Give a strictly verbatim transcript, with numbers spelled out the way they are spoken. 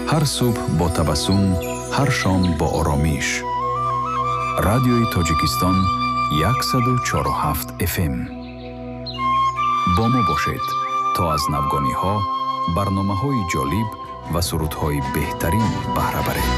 ҳар субҳ бо табассум, ҳар шом бо оромиш. радиои Тоҷикистон яксаду чору ҳафт эф эм. бо мо бошед то аз навгониҳо, барномаҳои ҷолиб ва сурудҳои беҳтарин баҳра баред.